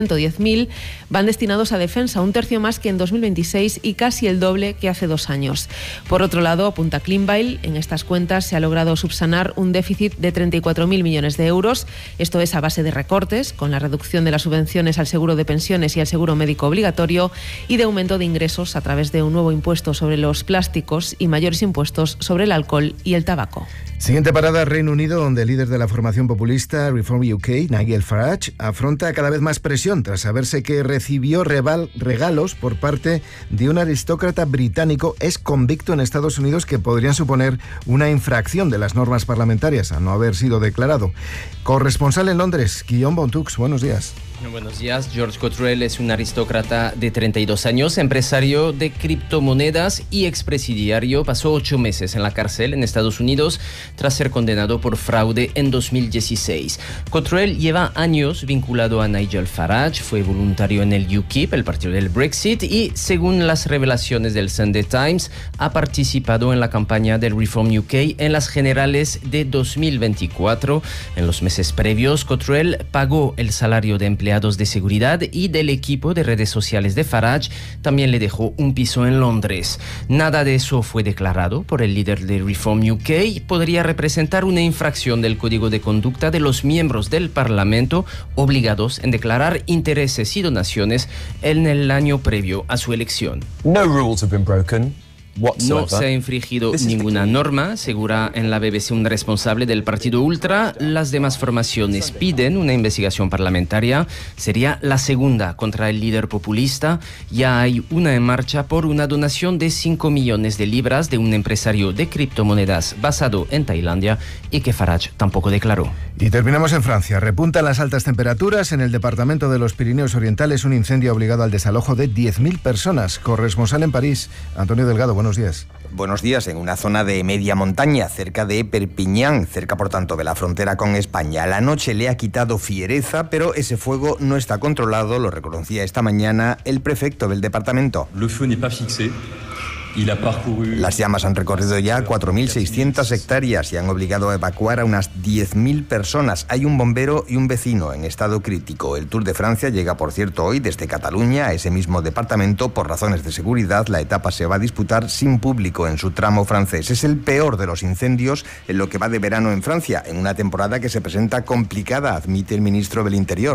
110.000 van destinados a defensa, un tercio más que en 2026 y casi el doble que hace 2 años. Por otro lado, apunta Cleanville, en estas cuentas se ha logrado subsanar un déficit de 34.000 millones de euros. Esto es a base de recortes, con la reducción de las subvenciones al seguro de pensiones y al seguro médico obligatorio, y de aumento de ingresos a través de un nuevo impuesto sobre los plásticos y mayores impuestos sobre el alcohol y el tabaco. Siguiente parada, Reino Unido, donde el líder de la formación populista Reform UK, Nigel Farage, afronta cada vez más presión tras saberse que recibió regalos por parte de un aristócrata británico ex convicto en Estados Unidos que podrían suponer una infracción de las normas parlamentarias a no haber sido declarado. Corresponsal en Londres, Guillaume Bontux, buenos días. Buenos días. George Cottrell es un aristócrata de 32 años, empresario de criptomonedas y expresidiario. Pasó 8 meses en la cárcel en Estados Unidos tras ser condenado por fraude en 2016. Cottrell lleva años vinculado a Nigel Farage, fue voluntario en el UKIP, el partido del Brexit, y según las revelaciones del Sunday Times, ha participado en la campaña del Reform UK en las generales de 2024. En los meses previos, Cottrell pagó el salario de empleados de seguridad y del equipo de redes sociales de Farage. También le dejó un piso en Londres. Nada de eso fue declarado por el líder de Reform UK. Podría representar una infracción del Código de Conducta de los miembros del Parlamento obligados en declarar intereses y donaciones en el año previo a su elección. No rules have been broken. No se ha infringido ninguna norma, asegura en la BBC un responsable del partido Ultra. Las demás formaciones piden una investigación parlamentaria. Sería la segunda contra el líder populista. Ya hay una en marcha por una donación de 5 millones de libras de un empresario de criptomonedas basado en Tailandia y que Farage tampoco declaró. Y terminamos en Francia. Repuntan las altas temperaturas. En el departamento de los Pirineos Orientales, un incendio ha obligado al desalojo de 10.000 personas. Corresponsal en París, Antonio Delgado, buenos días. Buenos días. En una zona de media montaña, cerca de Perpiñán, cerca por tanto de la frontera con España. La noche le ha quitado fiereza, pero ese fuego no está controlado, lo reconocía esta mañana el prefecto del departamento. Le feu n'est pas fixé. Las llamas han recorrido ya 4.600 hectáreas y han obligado a evacuar a unas 10.000 personas. Hay un bombero y un vecino en estado crítico. El Tour de Francia llega, por cierto, hoy desde Cataluña a ese mismo departamento. Por razones de seguridad, la etapa se va a disputar sin público en su tramo francés. Es el peor de los incendios en lo que va de verano en Francia, en una temporada que se presenta complicada, admite el ministro del Interior.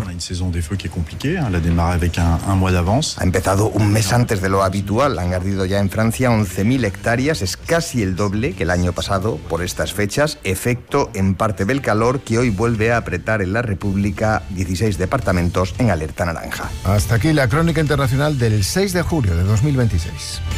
Ha empezado un mes antes de lo habitual. Han ardido ya en Francia 11.000 hectáreas, es casi el doble que el año pasado por estas fechas, efecto en parte del calor que hoy vuelve a apretar en la República, 16 departamentos en alerta naranja. Hasta aquí la crónica internacional del 6 de julio de 2026.